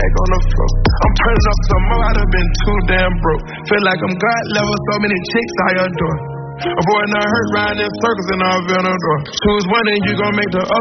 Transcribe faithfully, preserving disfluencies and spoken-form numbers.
back on the floor. I'm turning up some more, I done been too damn broke. Feel like I'm God level, so many chicks I adore. Avoiding a hurt riding in circles and all Venador. Choose one and you gon' make the other.